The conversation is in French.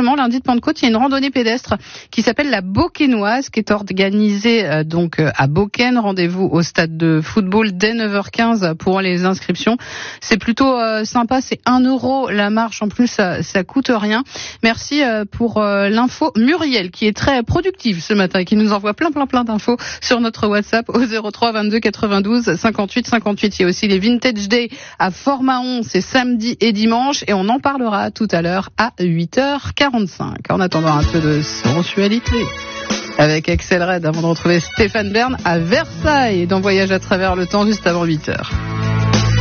justement, lundi de Pentecôte, il y a une randonnée pédestre qui s'appelle la Beauquennoise, qui est organisée à Beauquesne. Rendez-vous au stade de football dès 9h15 pour les inscriptions. C'est plutôt sympa, c'est 1 euro la marche. En plus, ça coûte rien. Merci pour l'info. Muriel, qui est très productive ce matin et qui nous envoie plein d'infos sur notre WhatsApp au 03 22 92 58 58. Il y a aussi les Vintage Day à Fort-Mahon, c'est samedi et dimanche, et on en parlera tout à l'heure à 8h45. En attendant, un peu de sensualité avec Axel Red avant de retrouver Stéphane Bern à Versailles dans Voyage à travers le temps juste avant 8h.